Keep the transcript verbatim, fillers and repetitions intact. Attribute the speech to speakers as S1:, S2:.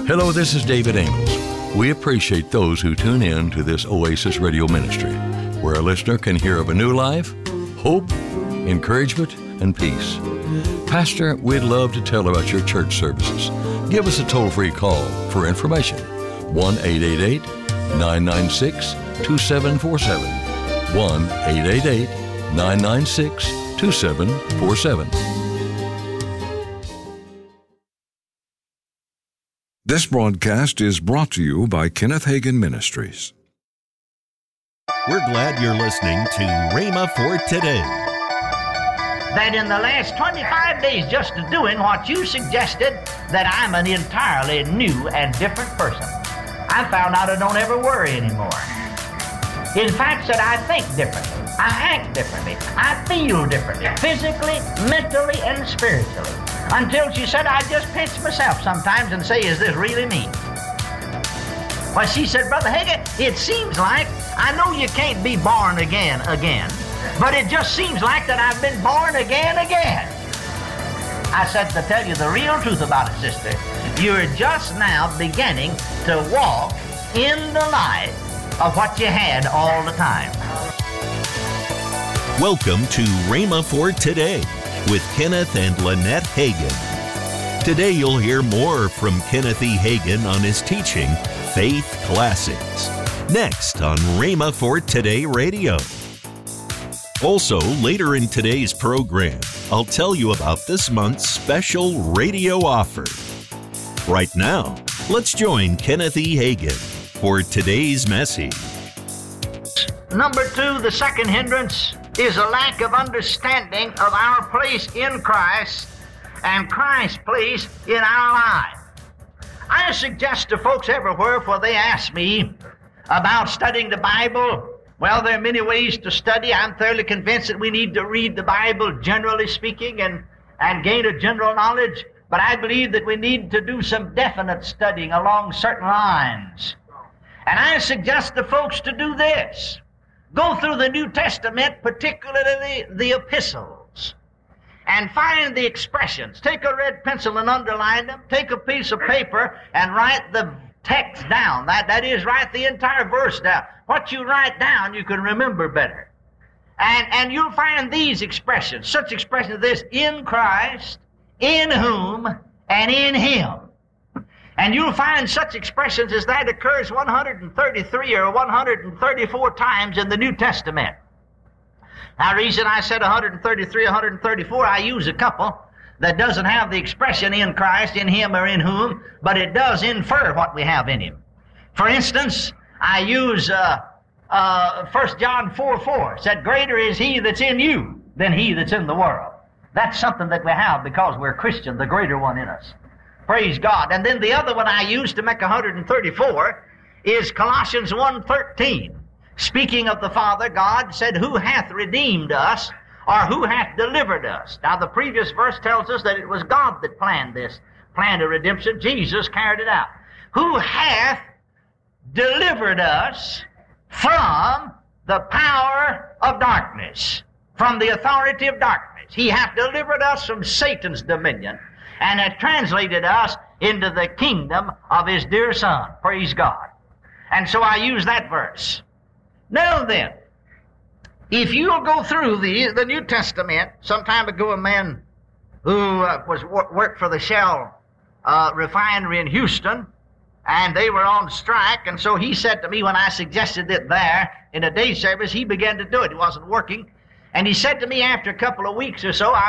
S1: Hello, this is David Ingles. We appreciate those who tune in to this Oasis Radio Ministry, where a listener can hear of a new life, hope, encouragement, and peace. Pastor, we'd love to tell about your church services. Give us a toll-free call for information. one eight eight eight, nine nine six, two seven four seven. one eight eight eight, nine nine six, two seven four seven.
S2: This broadcast is brought to you by Kenneth Hagin Ministries.
S3: We're glad you're listening to Rhema for Today.
S4: That in the last twenty-five days, just doing what you suggested, that I'm an entirely new and different person. I found out I don't ever worry anymore. In fact, that I think differently, I act differently, I feel differently, physically, mentally, and spiritually. Until she said, I just pinch myself sometimes and say, is this really me? Well, she said, Brother Hagin, it seems like, I know you can't be born again again, but it just seems like that I've been born again again. I said, to tell you the real truth about it, sister, you're just now beginning to walk in the light of what you had all the time.
S3: Welcome to Rhema for Today with Kenneth and Lynette Hagin. Today you'll hear more from Kenneth E. Hagin on his teaching, Faith Classics. Next on Rhema for Today Radio. Also, later in today's program, I'll tell you about this month's special radio offer. Right now, let's join Kenneth E. Hagin for today's message.
S4: Number two, the second hindrance is a lack of understanding of our place in Christ and Christ's place in our life. I suggest to folks everywhere, for they ask me about studying the Bible. Well, there are many ways to study. I'm thoroughly convinced that we need to read the Bible, generally speaking, and, and gain a general knowledge. But I believe that we need to do some definite studying along certain lines. And I suggest to folks to do this. Go through the New Testament, particularly the epistles, and find the expressions. Take a red pencil and underline them. Take a piece of paper and write the text down. That, that is, write the entire verse down. What you write down, you can remember better. And, and you'll find these expressions, such expressions as this: in Christ, in whom, and in Him. And you'll find such expressions as that occurs one hundred thirty-three or one hundred thirty-four times in the New Testament. Now, the reason I said one hundred thirty-three, one hundred thirty-four, I use a couple that doesn't have the expression in Christ, in Him, or in whom, but it does infer what we have in Him. For instance, I use uh, uh, First John four four, said, greater is He that's in you than he that's in the world. That's something that we have because we're Christian, the greater one in us. Praise God. And then the other one I use to make one hundred thirty-four is Colossians one thirteen. Speaking of the Father, God said, who hath redeemed us, or who hath delivered us? Now, the previous verse tells us that it was God that planned this, planned a redemption. Jesus carried it out. Who hath delivered us from the power of darkness, from the authority of darkness. He hath delivered us from Satan's dominion, and hath translated us into the kingdom of His dear Son. Praise God. And so I use that verse. Now then, if you'll go through the, the New Testament, some time ago a man who uh, was worked for the Shell uh, refinery in Houston, and they were on strike, and so he said to me when I suggested it there in a day service, he began to do it. He wasn't working. And he said to me after a couple of weeks or so, I